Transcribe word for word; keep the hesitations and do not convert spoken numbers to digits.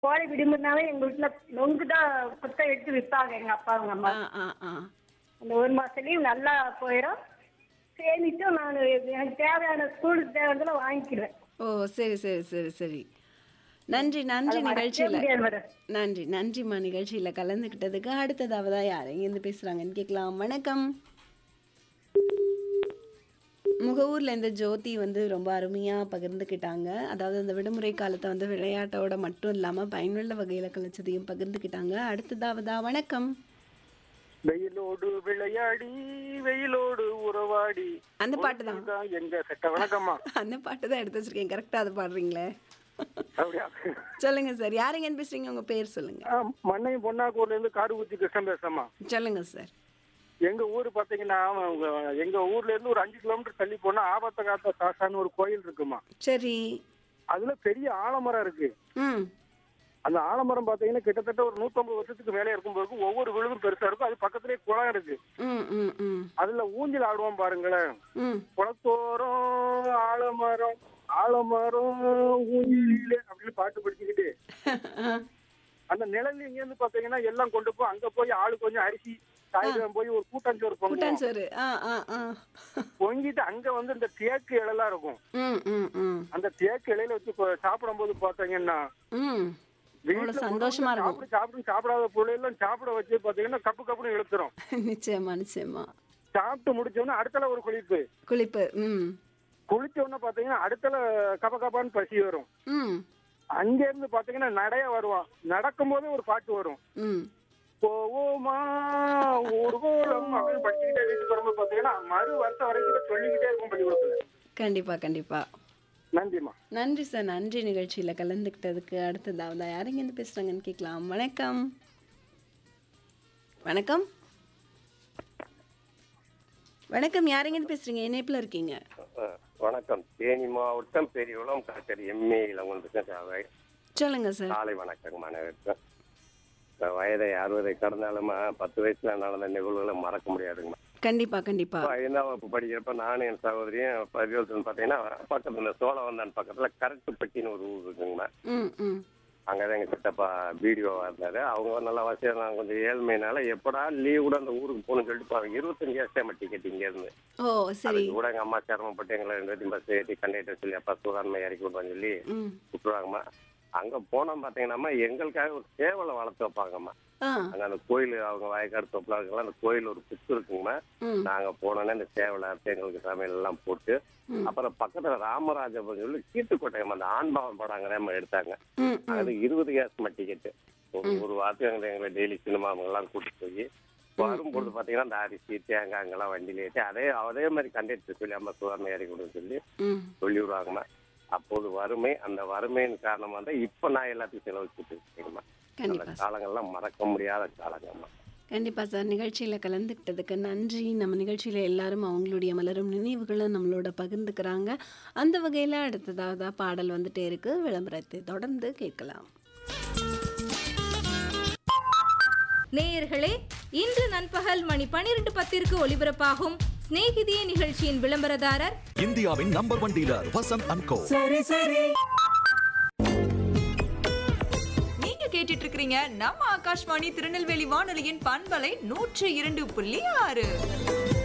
கோடை விடுமுறைனாவே எங்க வீட்டுல நொங்கு தான் கொத்த எடுத்து விற்பாங்க எங்க அப்பா அவங்க அம்மா. ஆ ஆ ஆ அந்த ஒரு மாசத்துலயும் நல்லா போயிடும். சேமிச்சும் நான் எனக்கு தேவையான ஸ்கூலுக்கு தேவையானதெல்லாம் வாங்கிக்கிடுவேன். ஓ சரி சரி சரி சரி நன்றி நன்றி அதை மறக்கவே நிகழ்ச்சியில் முடியாது மேடம். நன்றி நன்றிம்மா நிகழ்ச்சியில் கலந்துக்கிட்டதுக்கு. அடுத்ததாவதா யார் எங்கேருந்து பேசுகிறாங்கன்னு கேட்கலாம். வணக்கம். முகவூரில் இந்த ஜோதி வந்து ரொம்ப அருமையாக பகிர்ந்துக்கிட்டாங்க. அதாவது அந்த விடுமுறை காலத்தை வந்து விளையாட்டோட மட்டும் இல்லாமல் பயனுள்ள வகையில் கழிச்சதையும் பகிர்ந்துக்கிட்டாங்க. அடுத்ததாவதா வணக்கம். வெயிலோடு விளையாடி வெயிலோடு உறவாடி அந்த பாட்டு தான் தான் எங்க செட்ட. வணக்கம்மா. அந்த பாட்டு தான் எடுத்து வச்சிருக்கேன். கரெக்டாக அதை பாடுறீங்களே. அப்படியா? சொல்லுங்க சார், யாருங்க என்ன பேசுறீங்க, உங்க பேர் சொல்லுங்க. ஆ, மண்ணையும் பொன்னாக்கூர்ல இருந்து காடுகுத்தி கிருஷ்ணன் பேசுறேம்மா. சொல்லுங்க சார். எங்க ஊரு பாத்தீங்கன்னா உங்க- எங்க ஊர்ல இருந்து ஒரு அஞ்சு கிலோமீட்டர் தள்ளி போனா ஆபத்த காத்த சாசான்னு ஒரு கோயில் இருக்குமா. சரி. அதுல பெரிய ஆலமரம் இருக்கு. ம் அந்த ஆலமரம் பாத்தீங்கன்னா கிட்டத்தட்ட ஒரு நூத்தம்பது வருஷத்துக்கு மேலே இருக்கும்போது ஒவ்வொரு விழுதும் பெருசா இருக்கும். அது பக்கத்துலயே குளம் இருக்கு. ம் ம் ம் அதுல ஊஞ்சல் ஆடுவோம் பாருங்களேன். ம் குளத்தோரம் ஆலமரம் ஆலமரம் ஊஞ்சலிலே அப்படின்னு பாட்டு படிச்சுக்கிட்டு அந்த நிழல் இங்க இருந்து பாத்தீங்கன்னா எல்லாம் கொண்டு போய் அங்க போய் ஆளு கொஞ்சம் அரிசி சாயந்தரம் போய் ஒரு கூட்டாஞ்சோறு பொங்குவோம். கூட்டாஞ்சோறு. ஆ ஆ ஆ பொங்கிட்டு அங்க வந்து இந்த தேக்கு இலைலாம் இருக்கும். ம் ம் ம் அந்த தேக்கு இலையில வச்சு கொ- சாப்பிடும் போது பாத்தீங்கன்னா ம் வீட்டுல சந்தோஷமா இருக்கும். சாப்பிடு சாப்பிடும் சாப்பிடாத பிள்ளைகளும் சாப்பிட வச்சு பாத்தீங்கன்னா கப்பு கப்புன்னு இழுத்துரும். நிச்சயமா நிச்சயமா. சாப்பிட்டு முடிச்சோன்னா அடுத்தல ஒரு குளிப்பு குளிப்பு. ம் குளிச்ச உடனே பாத்தீங்கன்னா அடுத்தல கப கபான்னு பசி வரும். ம் அங்க இருந்து பாத்தீங்கன்னா நடைய வருவான். நடக்கும் போதே ஒரு பாட்டு வரும். ம் போவோமா ஊர்வலம் அப்படின்னு படிச்சுக்கிட்டே வீட்டுக்கு வரும்போது பாத்தீங்கன்னா மறு வருஷம் வரைக்கும் இதை சொல்லிக்கிட்டே இருக்கும் பள்ளிக்கூடத்துல. கண்டிப்பா கண்டிப்பா. நன்றிம்மா. நன்றி சார், நன்றி நிகழ்ச்சியில் கலந்துக்கிட்டதுக்கு. அடுத்ததாவது யாருங்க இருந்து பேசுகிறாங்கன்னு கேட்கலாம். வணக்கம். வணக்கம் வணக்கம் யாருங்க இருந்து பேசுறீங்க? இணைப்பில் இருக்கீங்க. அஹ், வணக்கம். தேனி மாவட்டம் பெரியகுளம் கலெக்டர் எம்ஏ இளவந்துக்கு சொல்லுங்க சார். காலை வணக்கங்க மாணவருக்கு. வயதை அறுபதை கடந்தாலுமா பத்து வயசுல நடந்த நிகழ்வுகளை மறக்க முடியாதுங்கம்மா. கண்டிப்பா கண்டிப்பா. இப்போ ஐந்தாம் வகுப்பு படிக்கிறப்ப நானும் என் சகோதரியும் பதிவுன்னு பார்த்தீங்கன்னா பக்கத்துல இந்த சோழவந்தான் பக்கத்துல கரட்டுப்பட்டின்னு ஒரு ஊர் இருக்குங்கம்மா. ம் ம் அங்கதான் எங்க சித்தப்பா வீடியோவா இருந்தாரு. அவங்க நல்லா வசதியாக நான் கொஞ்சம் ஏழ்மையினால எப்படா லீவ் கூட அந்த ஊருக்கு போகணும்னு சொல்லிட்டு பாருங்க இருபத்தஞ்சு வருஷம் டிக்கெட் இங்க இருந்து. ஓ சரி. அதுக்கு கூட எங்க அம்மா சிரமப்பட்டு எங்களை ரெண்டு பேரும் பஸ் ஏற்றி கண்டக்டர் சொல்லி அப்பா சூதான்மை இறக்கி விடுவான்னு சொல்லி ம் விட்டுருவாங்கம்மா. அங்க போனோம் பாத்தீங்கன்னா எங்களுக்காக ஒரு சேவலை வளர்த்து வைப்பாங்கம்மா. ஆ அங்க அந்த கோயில் அவங்க வயக்காடு தொப்பில் இருக்கலாம் அந்த கோயில் ஒரு புத்து இருக்குங்கம்மா. ம் நாங்க போனோன்னே இந்த சேவலை அறுத்து எங்களுக்கு சமையல் எல்லாம் போட்டு ம் அப்புறம் பக்கத்துல ராமராஜபுரம் சொல்லி கீட்டுக்கோட்டையம்மா அந்த ஆண்பாவம் படம் அங்கே நம்ம எடுத்தாங்க. ம் ம் அது இருபது கேஸ் டிக்கெட்டு ஒரு வாரத்துக்கு எங்களை எங்களை டெய்லி சினிமா எல்லாம் கூட்டிட்டு போய் வரும்பொழுது பாத்தீங்கன்னா அந்த அரிசி தேங்காய் அங்கெல்லாம் வண்டியில ஏற்றி அதே அதே மாதிரி கண்டக்டர் சொல்லி அம்மா சுகாதாரம் இறக்கி கொடுன்னு சொல்லி ம் சொல்லி விடுவாங்கம்மா. அப்போது வறுமை அந்த வறுமையின் காரணமா தான் இப்ப நான் எல்லாத்தையும் செலவழிச்சுட்டு இருக்கேங்கம்மா. அந்த கண்டிப்பா சார். காலங்கள்லாம் மறக்க முடியாத காலங்கம்மா. கண்டிப்பா சார். நிகழ்ச்சியில் கலந்துக்கிட்டதுக்கு நன்றி. நம்ம நிகழ்ச்சியில் எல்லாரும் அவங்களுடைய மலரும் நினைவுகளை நம்மளோட பகிர்ந்துக்கிறாங்க. அந்த வகையில் அடுத்ததாவது பாடல் வந்துட்டே இருக்கு. விளம்பரத்தை தொடர்ந்து கேட்கலாம். நேயர்களே, இன்று நண்பகல் மணி பனிரெண்டு பத்திற்கு ஒலிபரப்பாகும் சிநேகிதியே நிகழ்ச்சியின் விளம்பரதாரர் இந்தியாவின் number one dealer Vasanth and கோ. நீங்க கேட்டுட்டு இருக்கிறீங்க நம்ம ஆகாஷ்வாணி திருநெல்வேலி வானொலியின் பண்பலை நூற்று இரண்டு புள்ளி ஆறு.